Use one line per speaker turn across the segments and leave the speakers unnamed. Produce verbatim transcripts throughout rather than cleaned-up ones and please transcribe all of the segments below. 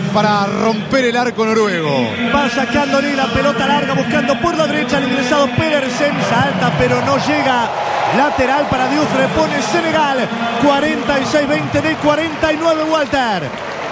para romper el arco noruego.
Va sacándole la pelota larga, buscando por la derecha el ingresado Pedersen. Salta, pero no llega. Lateral para Diouf, repone Senegal. cuarenta y seis veinte de cuarenta y nueve, Walter.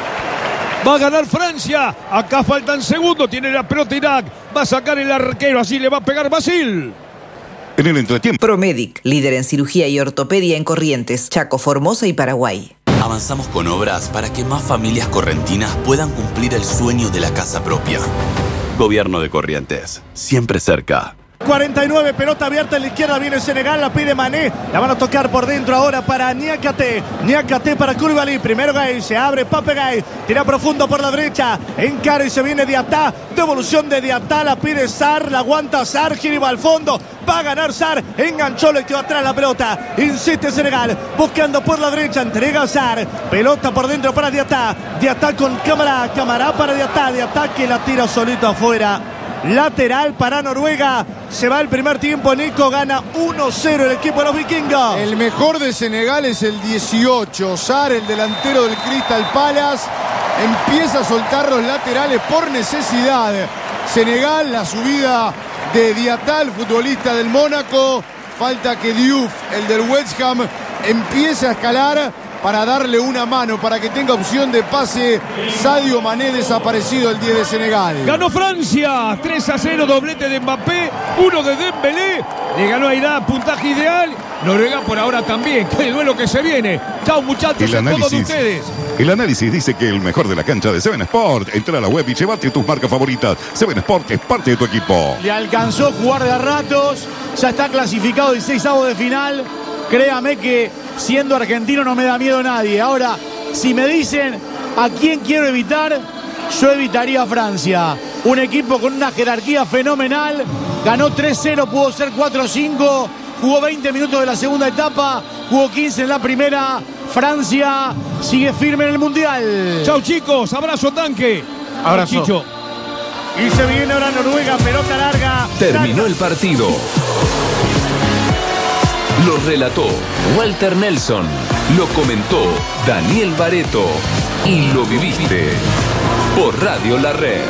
Va a ganar Francia. Acá faltan segundos. Tiene la pelota Irak. Va a sacar el arquero. Así le va a pegar Brasil.
En el entretiempo.
Promedic, líder en cirugía y ortopedia en Corrientes, Chaco, Formosa y Paraguay.
Avanzamos con obras para que más familias correntinas puedan cumplir el sueño de la casa propia. Gobierno de Corrientes, siempre cerca.
cuarenta y nueve, pelota abierta en la izquierda, viene Senegal, la pide Mané, la van a tocar por dentro ahora para Niakate, Niakate para Koulibaly, primero Gay, se abre Pape Gay, tira profundo por la derecha, encara y se viene Diatá, devolución de Diatá, la pide Sarr, la aguanta Sarr, gira y va al fondo, va a ganar Sarr, enganchó, le quedó atrás la pelota, insiste Senegal, buscando por la derecha, entrega a Sarr, pelota por dentro para Diatá, Diatá con Cámara, Cámara para Diatá, Diatá que la tira solito afuera. Lateral para Noruega. Se va el primer tiempo. Nico gana uno cero el equipo de los vikingos.
El mejor de Senegal es el dieciocho. Sarr, el delantero del Crystal Palace, empieza a soltar los laterales por necesidad. Senegal, la subida de Diatá, el futbolista del Mónaco. Falta que Diouf, el del West Ham, empiece a escalar para darle una mano, para que tenga opción de pase. Sadio Mané, desaparecido, el diez de Senegal.
Ganó Francia, tres a cero, doblete de Mbappé, uno de Dembélé. Le ganó a Irak, puntaje ideal. Noruega por ahora también. Qué duelo que se viene. Chao, muchachos,
El
a todos
análisis,
ustedes.
el análisis dice que el mejor de la cancha de Seven Sport. Entra a la web y llévate tus marcas favoritas. Seven Sport es parte de tu equipo.
Le alcanzó jugar de a ratos. Ya está clasificado el seisavo de final. Créame que siendo argentino no me da miedo nadie. Ahora, si me dicen a quién quiero evitar, yo evitaría a Francia. Un equipo con una jerarquía fenomenal. Ganó tres cero, pudo ser cuatro cinco. Jugó veinte minutos de la segunda etapa. Jugó quince en la primera. Francia sigue firme en el Mundial.
Chau, chicos. Abrazo, tanque.
Abrazo.
Chicho.
Y se viene ahora Noruega, pelota larga.
Terminó el partido. Lo relató Walter Nelson. Lo comentó Daniel Bareto. Y lo viviste por Radio La Red.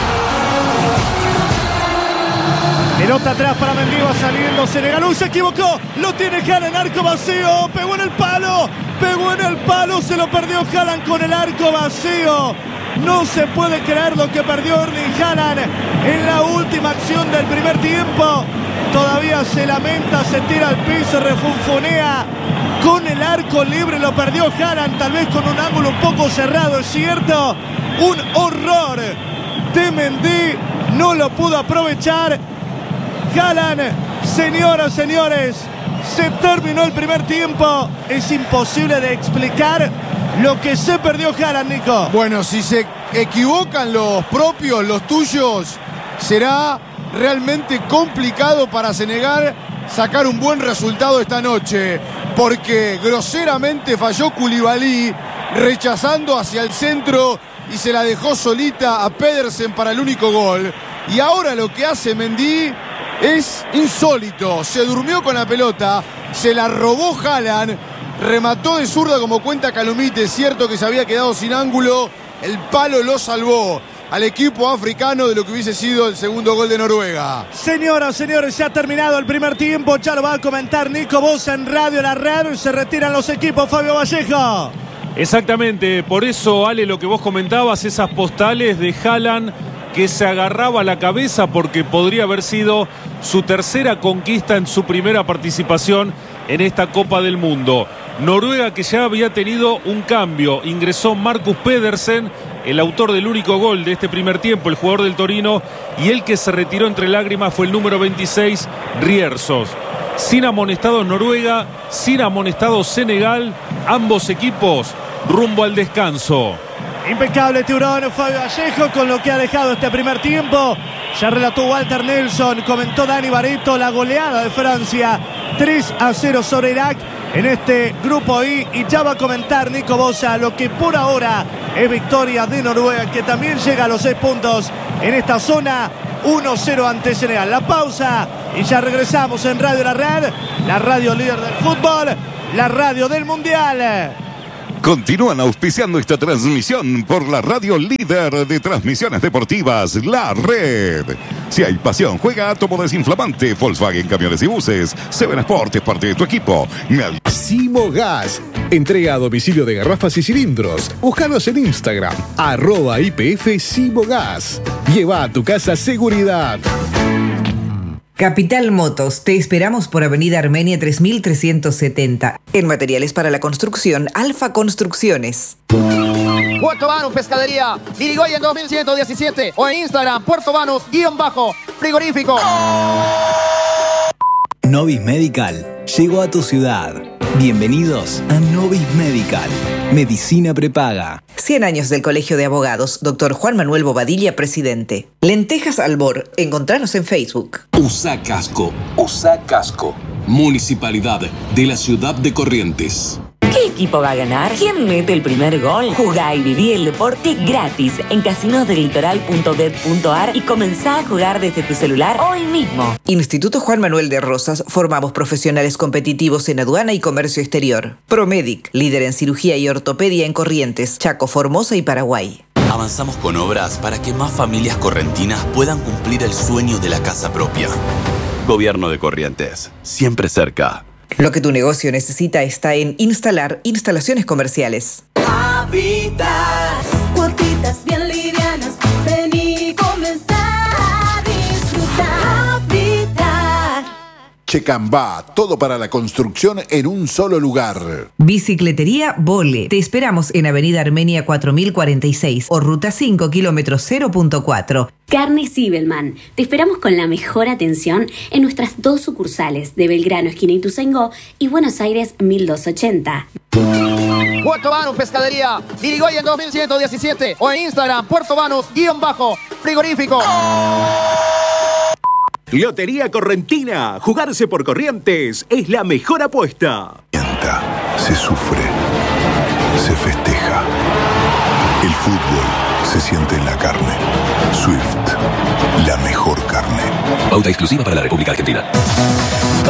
Pelota atrás para Mendy, va saliendo Senegal. Uy, se equivocó. Lo tiene Haaland, arco vacío. Pegó en el palo. Pegó en el palo. Se lo perdió Haaland con el arco vacío. No se puede creer lo que perdió Erling Haaland en la última acción del primer tiempo. Todavía se lamenta, se tira al piso, refunfonea. Con el arco libre lo perdió Haaland, tal vez con un ángulo un poco cerrado, es cierto. Un horror de Mendy. No lo pudo aprovechar. Haaland, señoras, señores, se terminó el primer tiempo. Es imposible de explicar lo que se perdió Haaland, Nico.
Bueno, si se equivocan los propios, los tuyos, será realmente complicado para Senegal sacar un buen resultado esta noche, porque groseramente falló Koulibaly, rechazando hacia el centro y se la dejó solita a Pedersen para el único gol. Y ahora lo que hace Mendy es insólito. Se durmió con la pelota, se la robó Haaland, remató de zurda como cuenta Calumite. Es cierto que se había quedado sin ángulo, el palo lo salvó al equipo africano de lo que hubiese sido el segundo gol de Noruega.
Señoras, señores, se ha terminado el primer tiempo. Ya lo va a comentar Nico Bosa en Radio La Red. Se retiran los equipos, Fabio Vallejo.
Exactamente, por eso, Ale, lo que vos comentabas, esas postales de Haaland que se agarraba a la cabeza porque podría haber sido su tercera conquista en su primera participación en esta Copa del Mundo. Noruega, que ya había tenido un cambio, ingresó Marcus Pedersen, el autor del único gol de este primer tiempo, el jugador del Torino, y el que se retiró entre lágrimas fue el número veintiséis, Riersos. Sin amonestados Noruega, sin amonestados Senegal, ambos equipos rumbo al descanso.
Impecable Tiburón, Fabio Vallejo, con lo que ha dejado este primer tiempo. Ya relató Walter Nelson, comentó Dani Bareto, la goleada de Francia, tres a cero sobre Irak en este grupo I. Y ya va a comentar Nico Bosa lo que por ahora es victoria de Noruega, que también llega a los seis puntos en esta zona, uno cero ante Senegal. La pausa y ya regresamos en Radio La Red, la radio líder del fútbol, la radio del Mundial.
Continúan auspiciando esta transmisión por la radio líder de transmisiones deportivas, La Red. Si hay pasión, juega Átomo Desinflamante, Volkswagen Camiones y Buses, Seven Sport es parte de tu equipo.
Simo Gas, entrega a domicilio de garrafas y cilindros. Búscanos en Instagram, arroba I P F Simo Gas. Lleva a tu casa seguridad.
Capital Motos, te esperamos por Avenida Armenia tres mil trescientos setenta. En materiales para la construcción, Alfa Construcciones.
Puerto Banús Pescadería, Irigoyen dos mil ciento diecisiete o en Instagram, Puerto Banús, guión bajo, frigorífico.
Novis Medical llegó a tu ciudad. Bienvenidos a Novis Medical, medicina prepaga.
cien años del Colegio de Abogados, doctor Juan Manuel Bobadilla, presidente. Lentejas Albor, encontranos en Facebook.
Usa Casco, Usa Casco, Municipalidad de la Ciudad de Corrientes.
¿Qué equipo va a ganar? ¿Quién mete el primer gol? Jugá y viví el deporte gratis en casinos del litoral punto bet punto ar y comenzá a jugar desde tu celular hoy mismo.
Instituto Juan Manuel de Rosas, formamos profesionales competitivos en aduana y comercio exterior. Promedic, líder en cirugía y ortopedia en Corrientes, Chaco, Formosa y Paraguay.
Avanzamos con obras para que más familias correntinas puedan cumplir el sueño de la casa propia. Gobierno de Corrientes, siempre cerca.
Lo que tu negocio necesita está en Instalar Instalaciones Comerciales.
Habitas, cuotitas bien livianas, ven y comenzá a disfrutar. Habitar.
Checambá, todo para la construcción en un solo lugar.
Bicicletería Vole. Te esperamos en Avenida Armenia cuatro mil cuarenta y seis o Ruta cinco, kilómetro cero punto cuatro.
Carne Sibelman. Te esperamos con la mejor atención en nuestras dos sucursales de Belgrano, esquina Ituzaingó, y Buenos Aires mil doscientos ochenta.
Puerto Banús Pescadería, Irigoyen dos mil ciento diecisiete o en Instagram, Puerto Banús, guión bajo, frigorífico.
Lotería Correntina. Jugarse por Corrientes es la mejor apuesta.
Se sufre, se festeja. El fútbol se siente en la carne. Swift, la mejor carne.
Pauta exclusiva para la República Argentina.